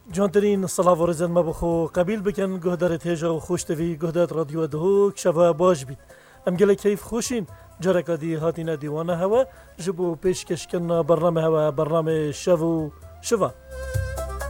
جانترین صلاح و رزن ما بخو قبیل بکن گهدار تیجا و خوشتوی گهدار رادیو دهو کشوا باش بید ام گله کیف خوشین جرکا دی هاتینا دیوانه هوا جبو پیش کشکن برنامه هوا برنامه شو شوا